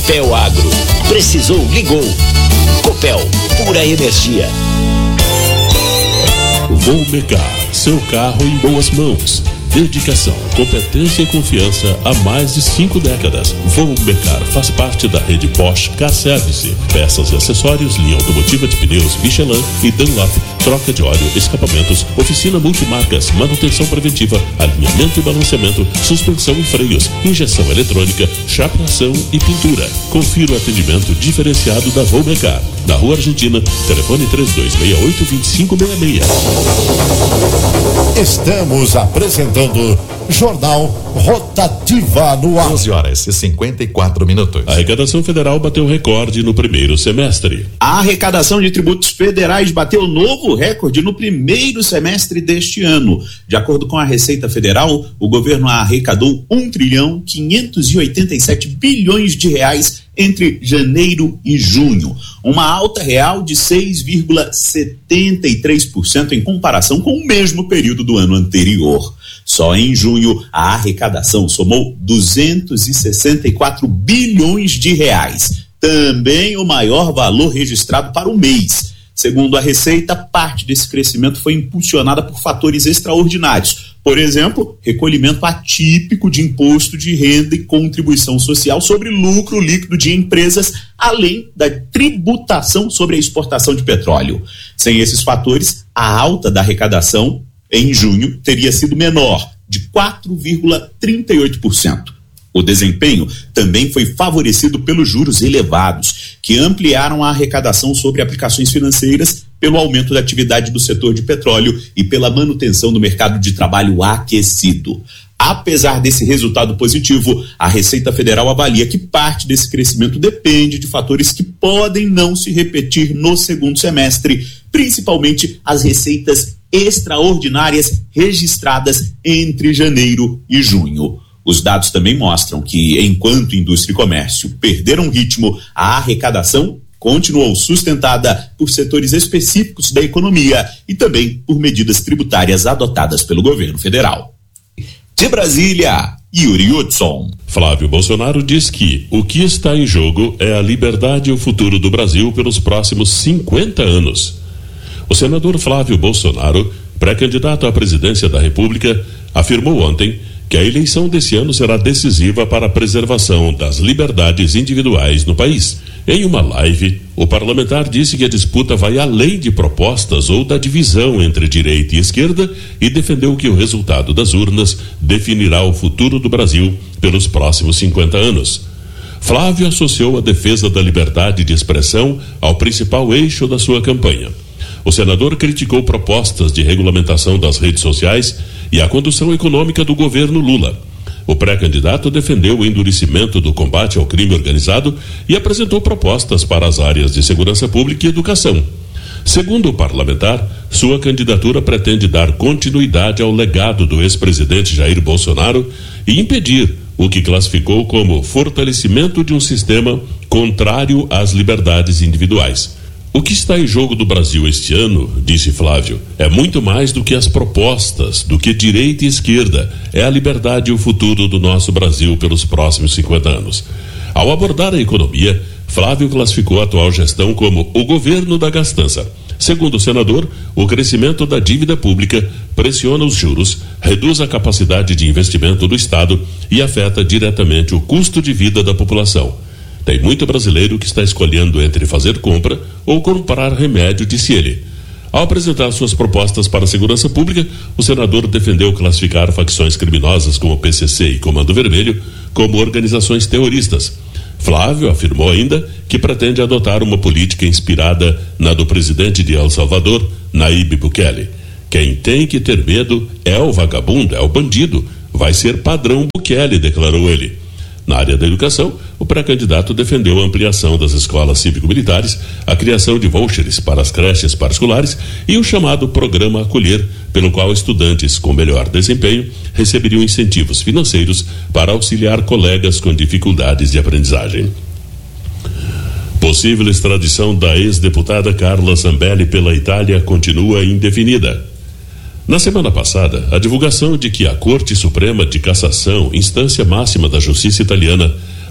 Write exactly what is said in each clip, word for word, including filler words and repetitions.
Copel Agro. Precisou, ligou. Copel, pura energia. Volmecar, seu carro em boas mãos. Dedicação, competência e confiança há mais de cinco décadas. Volmecar faz parte da rede Bosch Car Service. Peças e acessórios, linha automotiva de pneus Michelin e Dunlop, troca de óleo, escapamentos, oficina multimarcas, manutenção preventiva, alinhamento e balanceamento, suspensão e freios, injeção eletrônica, chapeação e pintura. Confira o atendimento diferenciado da Volmecar. Na Rua Argentina, telefone três dois seis oito, dois cinco seis seis. Estamos apresentando Jornal Rotativa no ar. onze horas e cinquenta e quatro minutos. A arrecadação federal bateu recorde no primeiro semestre. A arrecadação de tributos federais bateu novo recorde no primeiro semestre deste ano. De acordo com a Receita Federal, o governo arrecadou um trilhão quinhentos e oitenta e sete bilhões de reais entre janeiro e junho, uma alta real de seis vírgula setenta e três por cento em comparação com o mesmo período do ano anterior. Só em junho, a arrecadação somou duzentos e sessenta e quatro bilhões de reais, também o maior valor registrado para o mês. Segundo a Receita, parte desse crescimento foi impulsionada por fatores extraordinários. Por exemplo, recolhimento atípico de imposto de renda e contribuição social sobre lucro líquido de empresas, além da tributação sobre a exportação de petróleo. Sem esses fatores, a alta da arrecadação em junho teria sido menor, de quatro vírgula trinta e oito por cento. O desempenho também foi favorecido pelos juros elevados, que ampliaram a arrecadação sobre aplicações financeiras pelo aumento da atividade do setor de petróleo e pela manutenção do mercado de trabalho aquecido. Apesar desse resultado positivo, a Receita Federal avalia que parte desse crescimento depende de fatores que podem não se repetir no segundo semestre, principalmente as receitas extraordinárias registradas entre janeiro e junho. Os dados também mostram que, enquanto indústria e comércio perderam ritmo, a arrecadação continuou sustentada por setores específicos da economia e também por medidas tributárias adotadas pelo governo federal. De Brasília, Yuri Hudson. Flávio Bolsonaro diz que o que está em jogo é a liberdade e o futuro do Brasil pelos próximos cinquenta anos. O senador Flávio Bolsonaro, pré-candidato à presidência da República, afirmou ontem que a eleição desse ano será decisiva para a preservação das liberdades individuais no país. Em uma live, o parlamentar disse que a disputa vai além de propostas ou da divisão entre direita e esquerda e defendeu que o resultado das urnas definirá o futuro do Brasil pelos próximos cinquenta anos. Flávio associou a defesa da liberdade de expressão ao principal eixo da sua campanha. O senador criticou propostas de regulamentação das redes sociais e a condução econômica do governo Lula. O pré-candidato defendeu o endurecimento do combate ao crime organizado e apresentou propostas para as áreas de segurança pública e educação. Segundo o parlamentar, sua candidatura pretende dar continuidade ao legado do ex-presidente Jair Bolsonaro e impedir o que classificou como fortalecimento de um sistema contrário às liberdades individuais. O que está em jogo do Brasil este ano, disse Flávio, é muito mais do que as propostas, do que direita e esquerda. É a liberdade e o futuro do nosso Brasil pelos próximos cinquenta anos. Ao abordar a economia, Flávio classificou a atual gestão como o governo da gastança. Segundo o senador, o crescimento da dívida pública pressiona os juros, reduz a capacidade de investimento do Estado e afeta diretamente o custo de vida da população. Tem muito brasileiro que está escolhendo entre fazer compra ou comprar remédio, disse ele. Ao apresentar suas propostas para a segurança pública, o senador defendeu classificar facções criminosas como o P C C e Comando Vermelho como organizações terroristas. Flávio afirmou ainda que pretende adotar uma política inspirada na do presidente de El Salvador, Nayib Bukele. Quem tem que ter medo é o vagabundo, é o bandido. Vai ser padrão Bukele, declarou ele. Na área da educação, o pré-candidato defendeu a ampliação das escolas cívico-militares, a criação de vouchers para as creches particulares e o chamado Programa Acolher, pelo qual estudantes com melhor desempenho receberiam incentivos financeiros para auxiliar colegas com dificuldades de aprendizagem. Possível extradição da ex-deputada Carla Zambelli pela Itália continua indefinida. Na semana passada, a divulgação de que a Corte Suprema de Cassação, instância máxima da Justiça italiana,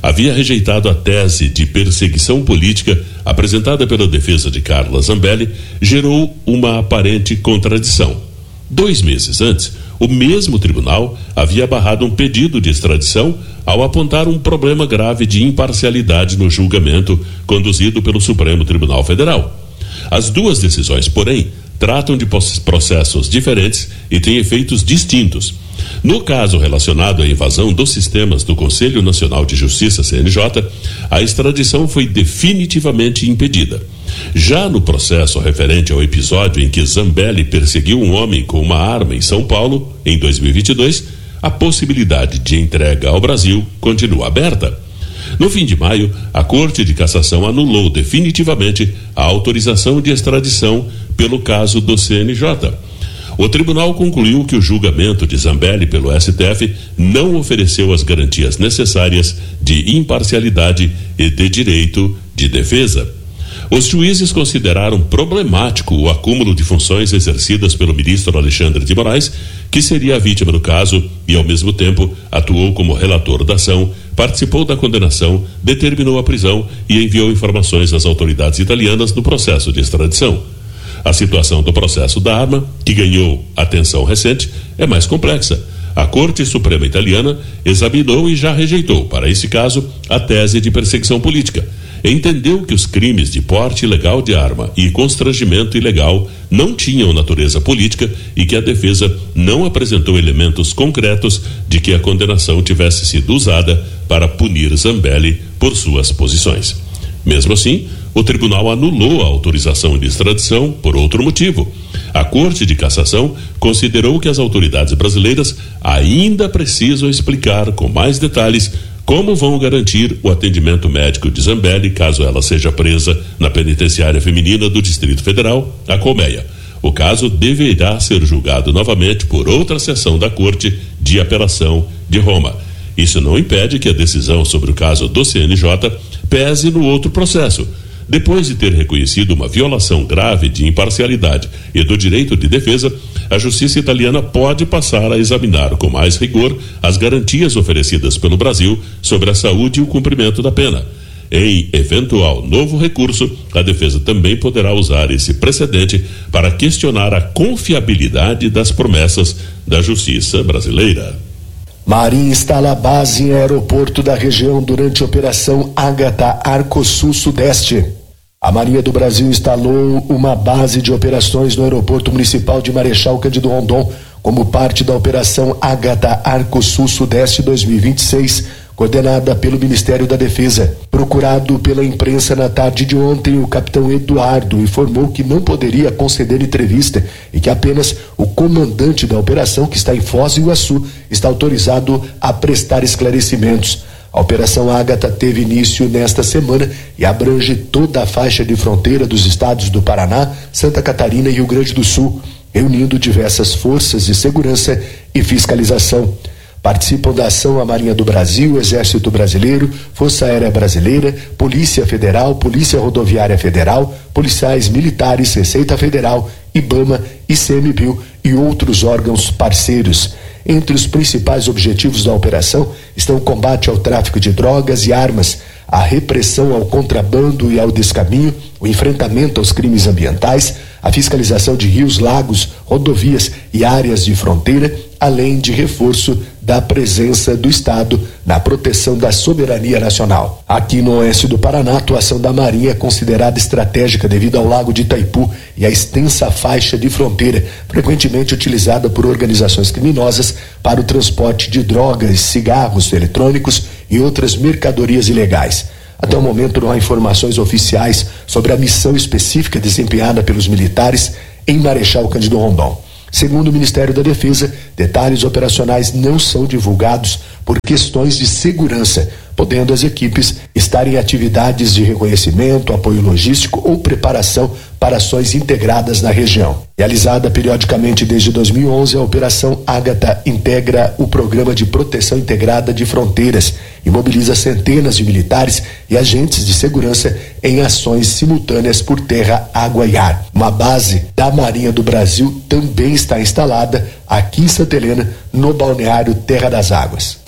havia rejeitado a tese de perseguição política apresentada pela defesa de Carla Zambelli, gerou uma aparente contradição. Dois meses antes, o mesmo tribunal havia barrado um pedido de extradição ao apontar um problema grave de imparcialidade no julgamento conduzido pelo Supremo Tribunal Federal. As duas decisões, porém, tratam de processos diferentes e têm efeitos distintos. No caso relacionado à invasão dos sistemas do Conselho Nacional de Justiça, C N J, a extradição foi definitivamente impedida. Já no processo referente ao episódio em que Zambelli perseguiu um homem com uma arma em São Paulo, em dois mil e vinte e dois, a possibilidade de entrega ao Brasil continua aberta. No fim de maio, a Corte de Cassação anulou definitivamente a autorização de extradição pelo caso do C N J. O tribunal concluiu que o julgamento de Zambelli pelo S T F não ofereceu as garantias necessárias de imparcialidade e de direito de defesa. Os juízes consideraram problemático o acúmulo de funções exercidas pelo ministro Alexandre de Moraes, que seria a vítima do caso e, ao mesmo tempo, atuou como relator da ação, participou da condenação, determinou a prisão e enviou informações às autoridades italianas no processo de extradição. A situação do processo da arma, que ganhou atenção recente, é mais complexa. A Corte Suprema Italiana examinou e já rejeitou, para esse caso, a tese de perseguição política. Entendeu que os crimes de porte ilegal de arma e constrangimento ilegal não tinham natureza política e que a defesa não apresentou elementos concretos de que a condenação tivesse sido usada para punir Zambelli por suas posições. Mesmo assim, o tribunal anulou a autorização de extradição por outro motivo. A Corte de Cassação considerou que as autoridades brasileiras ainda precisam explicar com mais detalhes como vão garantir o atendimento médico de Zambelli caso ela seja presa na penitenciária feminina do Distrito Federal, a Colmeia. O caso deverá ser julgado novamente por outra sessão da Corte de Apelação de Roma. Isso não impede que a decisão sobre o caso do C N J pese no outro processo. Depois de ter reconhecido uma violação grave de imparcialidade e do direito de defesa, a justiça italiana pode passar a examinar com mais rigor as garantias oferecidas pelo Brasil sobre a saúde e o cumprimento da pena. Em eventual novo recurso, a defesa também poderá usar esse precedente para questionar a confiabilidade das promessas da justiça brasileira. Marinha instala base em aeroporto da região durante a Operação Ágata Arcosul Sudeste. A Marinha do Brasil instalou uma base de operações no aeroporto municipal de Marechal Cândido Rondon como parte da Operação Ágata Arcosul Sudeste dois mil e vinte e seis, coordenada pelo Ministério da Defesa. Procurado pela imprensa na tarde de ontem, o capitão Eduardo informou que não poderia conceder entrevista e que apenas o comandante da operação, que está em Foz do Iguaçu, está autorizado a prestar esclarecimentos. A Operação Ágata teve início nesta semana e abrange toda a faixa de fronteira dos estados do Paraná, Santa Catarina e Rio Grande do Sul, reunindo diversas forças de segurança e fiscalização. Participam da ação a Marinha do Brasil, Exército Brasileiro, Força Aérea Brasileira, Polícia Federal, Polícia Rodoviária Federal, policiais militares, Receita Federal, IBAMA, ICMBio e outros órgãos parceiros. Entre os principais objetivos da operação estão o combate ao tráfico de drogas e armas, a repressão ao contrabando e ao descaminho, o enfrentamento aos crimes ambientais, a fiscalização de rios, lagos, rodovias e áreas de fronteira, além de reforço da presença do Estado na proteção da soberania nacional. Aqui no oeste do Paraná, a atuação da Marinha é considerada estratégica devido ao Lago de Itaipu e à extensa faixa de fronteira, frequentemente utilizada por organizações criminosas para o transporte de drogas, cigarros eletrônicos e outras mercadorias ilegais. Até o momento não há informações oficiais sobre a missão específica desempenhada pelos militares em Marechal Cândido Rondon. Segundo o Ministério da Defesa, detalhes operacionais não são divulgados por questões de segurança, podendo as equipes estar em atividades de reconhecimento, apoio logístico ou preparação para ações integradas na região. Realizada periodicamente desde dois mil e onze, a Operação Ágata integra o Programa de Proteção Integrada de Fronteiras e mobiliza centenas de militares e agentes de segurança em ações simultâneas por terra, água e ar. Uma base da Marinha do Brasil também está instalada aqui em Santa Helena, no balneário Terra das Águas.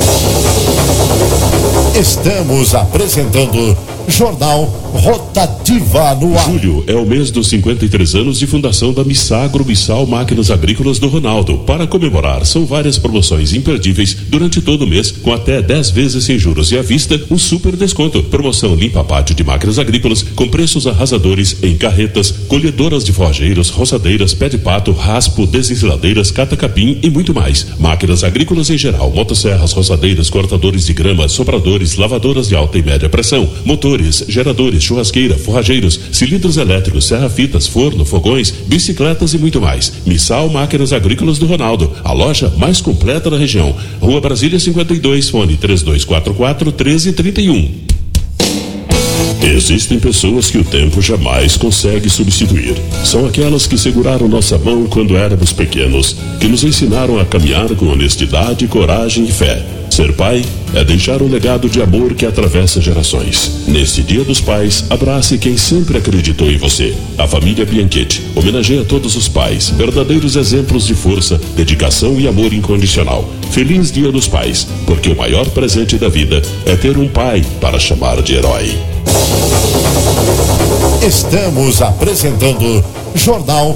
Estamos apresentando Jornal Rotativa no ar. Julho é o mês dos cinquenta e três anos de fundação da Missagro Missal Máquinas Agrícolas do Ronaldo. Para comemorar, são várias promoções imperdíveis durante todo o mês, com até dez vezes sem juros e à vista, um super desconto. Promoção limpa pátio de máquinas agrícolas com preços arrasadores em carretas, colhedoras de forjeiros, roçadeiras, pé de pato, raspo, desensiladeiras, cata-capim e muito mais. Máquinas agrícolas em geral, motosserras, roçadeiras, cortadores de grama, sopradores, lavadoras de alta e média pressão, motores, geradores, churrasqueira, forrageiros, cilindros elétricos, serra-fitas, forno, fogões, bicicletas e muito mais. Missal Máquinas Agrícolas do Ronaldo, a loja mais completa da região. Rua Brasília cinquenta e dois, fone três dois quatro quatro, um três três um. Existem pessoas que o tempo jamais consegue substituir. São aquelas que seguraram nossa mão quando éramos pequenos, que nos ensinaram a caminhar com honestidade, coragem e fé. Ser pai é deixar um legado de amor que atravessa gerações. Neste Dia dos Pais, abrace quem sempre acreditou em você. A família Bianchetti homenageia todos os pais, verdadeiros exemplos de força, dedicação e amor incondicional. Feliz Dia dos Pais, porque o maior presente da vida é ter um pai para chamar de herói. Estamos apresentando Jornal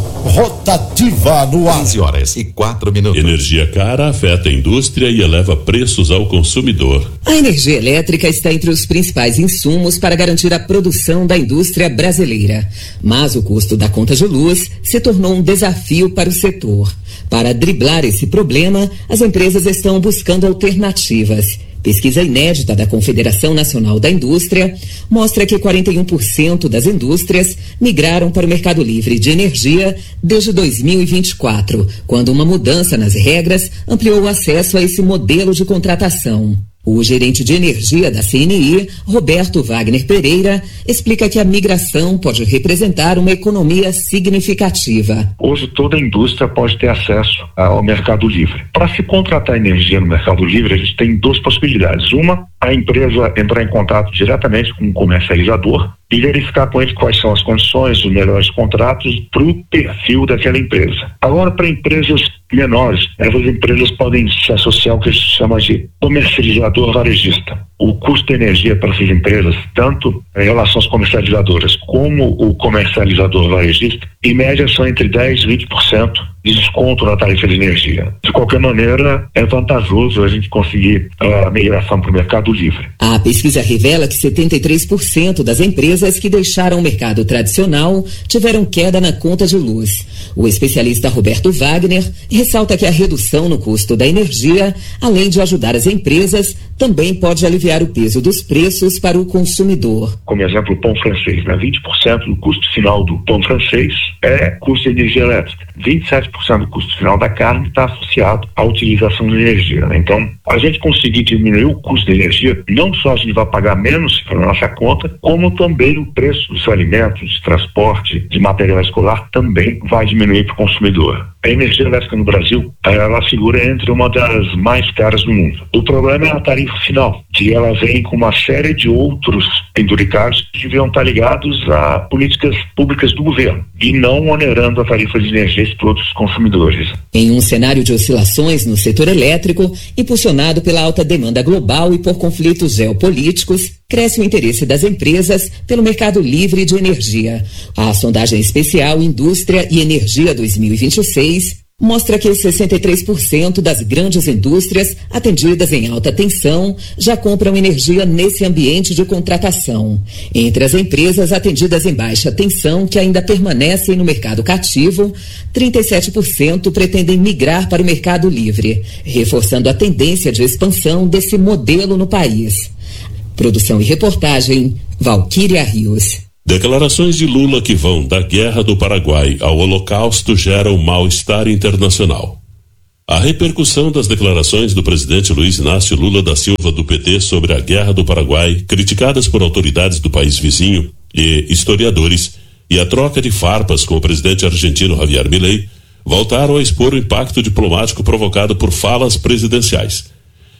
Rotativa no ar. quinze horas e quatro minutos. Energia cara afeta a indústria e eleva preços ao consumidor. A energia elétrica está entre os principais insumos para garantir a produção da indústria brasileira. Mas o custo da conta de luz se tornou um desafio para o setor. Para driblar esse problema, as empresas estão buscando alternativas. Pesquisa inédita da Confederação Nacional da Indústria mostra que quarenta e um por cento das indústrias migraram para o mercado livre de energia desde dois mil e vinte e quatro, quando uma mudança nas regras ampliou o acesso a esse modelo de contratação. O gerente de energia da C N I, Roberto Wagner Pereira, explica que a migração pode representar uma economia significativa. Hoje toda a indústria pode ter acesso ao mercado livre. Para se contratar energia no mercado livre, a gente tem duas possibilidades. Uma, a empresa entrar em contato diretamente com o comercializador e verificar com ele quais são as condições, os melhores contratos para o perfil daquela empresa. Agora, para empresas menores, essas empresas podem se associar ao que a gente chama de comercializador varejista. O custo de energia para essas empresas, tanto em relação às comercializadoras como o comercializador varejista, em média são entre dez e vinte por cento de desconto na tarifa de energia. De qualquer maneira, é vantajoso a gente conseguir a migração para o mercado livre. A pesquisa revela que setenta e três por cento das empresas que deixaram o mercado tradicional tiveram queda na conta de luz. O especialista Roberto Wagner ressalta que a redução no custo da energia, além de ajudar as empresas, também pode aliviar o peso dos preços para o consumidor. Como exemplo, o pão francês, né? vinte por cento do custo final do pão francês é custo de energia elétrica. vinte e sete por cento do custo final da carne está associado à utilização de energia, né? Então, a gente conseguir diminuir o custo de energia, não só a gente vai pagar menos para a nossa conta, como também o preço dos alimentos, de transporte, de material escolar também vai diminuir para o consumidor. A energia elétrica no Brasil, ela figura entre uma das mais caras do mundo. O problema é a tarifa final, que ela vem com uma série de outros penduricados que deviam estar ligados a políticas públicas do governo e não onerando a tarifa de energia de todos os consumidores. Em um cenário de oscilações no setor elétrico, impulsionado pela alta demanda global e por conflitos geopolíticos, cresce o interesse das empresas pelo mercado livre de energia. A sondagem especial Indústria e Energia dois mil e vinte e seis mostra que sessenta e três por cento das grandes indústrias atendidas em alta tensão já compram energia nesse ambiente de contratação. Entre as empresas atendidas em baixa tensão que ainda permanecem no mercado cativo, trinta e sete por cento pretendem migrar para o mercado livre, reforçando a tendência de expansão desse modelo no país. Produção e reportagem, Valquíria Rios. Declarações de Lula que vão da Guerra do Paraguai ao Holocausto geram mal-estar internacional. A repercussão das declarações do presidente Luiz Inácio Lula da Silva do P T sobre a Guerra do Paraguai, criticadas por autoridades do país vizinho e historiadores, e a troca de farpas com o presidente argentino Javier Milei, voltaram a expor o impacto diplomático provocado por falas presidenciais.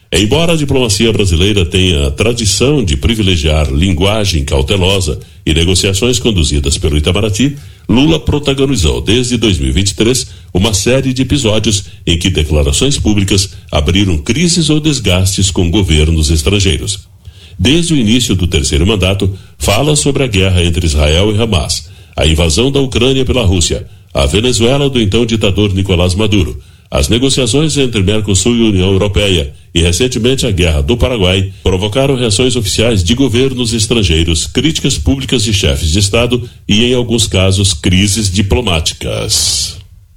Embora a diplomacia brasileira tenha a tradição de privilegiar linguagem cautelosa e negociações conduzidas pelo Itamaraty, Lula protagonizou desde dois mil e vinte e três uma série de episódios em que declarações públicas abriram crises ou desgastes com governos estrangeiros. Desde o início do terceiro mandato, fala sobre a guerra entre Israel e Hamas, a invasão da Ucrânia pela Rússia, a Venezuela do então ditador Nicolás Maduro, as negociações entre Mercosul e União Europeia e, recentemente, a guerra do Paraguai provocaram reações oficiais de governos estrangeiros, críticas públicas de chefes de Estado e, em alguns casos, crises diplomáticas.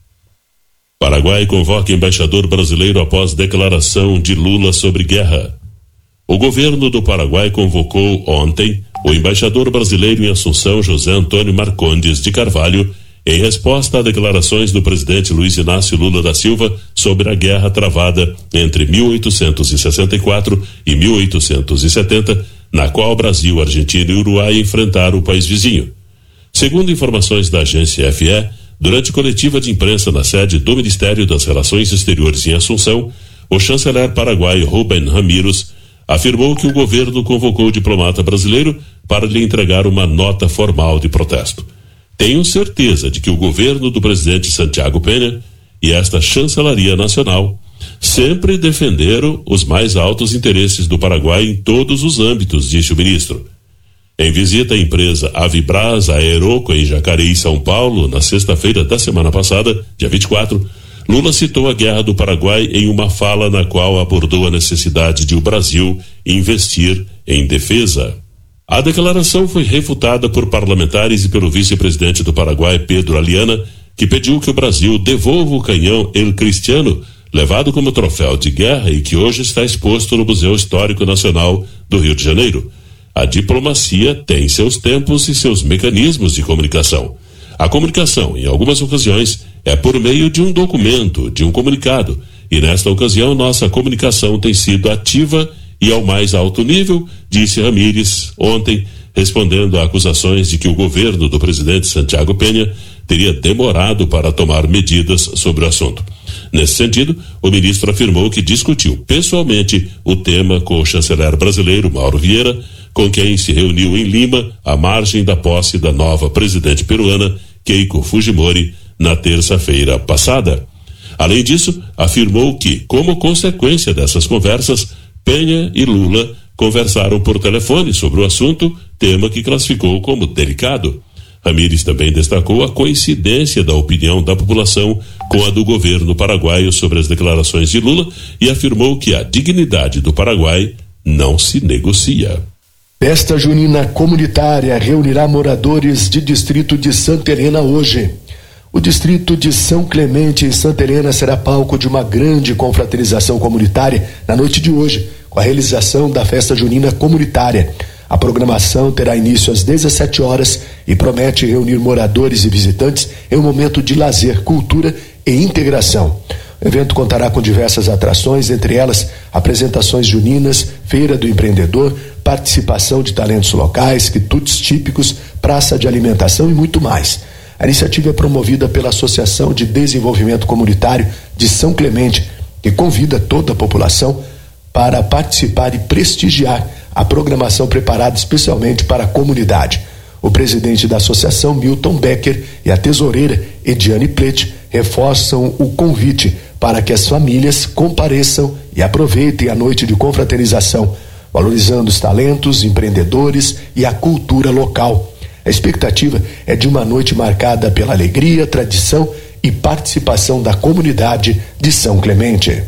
Paraguai convoca embaixador brasileiro após declaração de Lula sobre guerra. O governo do Paraguai convocou ontem o embaixador brasileiro em Assunção, José Antônio Marcondes de Carvalho, em resposta a declarações do presidente Luiz Inácio Lula da Silva sobre a guerra travada entre mil oitocentos e sessenta e quatro e mil oitocentos e setenta, na qual Brasil, Argentina e Uruguai enfrentaram o país vizinho. Segundo informações da agência F E, durante coletiva de imprensa na sede do Ministério das Relações Exteriores em Assunção, o chanceler paraguaio Rubén Ramírez afirmou que o governo convocou o diplomata brasileiro para lhe entregar uma nota formal de protesto. Tenho certeza de que o governo do presidente Santiago Peña e esta chancelaria nacional sempre defenderam os mais altos interesses do Paraguai em todos os âmbitos, disse o ministro. Em visita à empresa Avibras Aeroco em Jacareí, São Paulo, na sexta-feira da semana passada, dia vinte e quatro, Lula citou a guerra do Paraguai em uma fala na qual abordou a necessidade de o Brasil investir em defesa. A declaração foi refutada por parlamentares e pelo vice-presidente do Paraguai, Pedro Aliana, que pediu que o Brasil devolva o canhão El Cristiano, levado como troféu de guerra e que hoje está exposto no Museu Histórico Nacional do Rio de Janeiro. A diplomacia tem seus tempos e seus mecanismos de comunicação. A comunicação, em algumas ocasiões, é por meio de um documento, de um comunicado, e nesta ocasião nossa comunicação tem sido ativa e ao mais alto nível, disse Ramírez ontem, respondendo a acusações de que o governo do presidente Santiago Peña teria demorado para tomar medidas sobre o assunto. Nesse sentido, o ministro afirmou que discutiu pessoalmente o tema com o chanceler brasileiro Mauro Vieira, com quem se reuniu em Lima à margem da posse da nova presidente peruana, Keiko Fujimori, na terça-feira passada. Além disso, afirmou que, como consequência dessas conversas, Peña e Lula conversaram por telefone sobre o assunto, tema que classificou como delicado. Ramírez também destacou a coincidência da opinião da população com a do governo paraguaio sobre as declarações de Lula e afirmou que a dignidade do Paraguai não se negocia. Festa junina comunitária reunirá moradores de distrito de Santa Helena hoje. O distrito de São Clemente, em Santa Helena, será palco de uma grande confraternização comunitária na noite de hoje, com a realização da festa junina comunitária. A programação terá início às dezessete horas e promete reunir moradores e visitantes em um momento de lazer, cultura e integração. O evento contará com diversas atrações, entre elas apresentações juninas, feira do empreendedor, participação de talentos locais, quitutes típicos, praça de alimentação e muito mais. A iniciativa é promovida pela Associação de Desenvolvimento Comunitário de São Clemente, que convida toda a população para participar e prestigiar a programação preparada especialmente para a comunidade. O presidente da associação, Milton Becker, e a tesoureira, Ediane Plete, reforçam o convite para que as famílias compareçam e aproveitem a noite de confraternização, valorizando os talentos, empreendedores e a cultura local. A expectativa é de uma noite marcada pela alegria, tradição e participação da comunidade de São Clemente.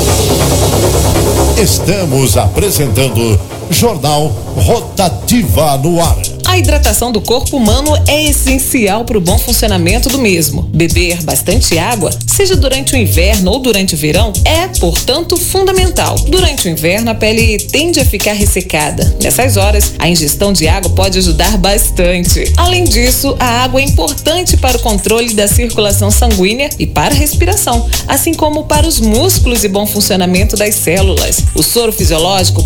Estamos apresentando Jornal Rotativa no ar. A hidratação do corpo humano é essencial para o bom funcionamento do mesmo. Beber bastante água, seja durante o inverno ou durante o verão, é, portanto, fundamental. Durante o inverno, a pele tende a ficar ressecada. Nessas horas, a ingestão de água pode ajudar bastante. Além disso, a água é importante para o controle da circulação sanguínea e para a respiração, assim como para os músculos e bom funcionamento das células. O soro fisiológico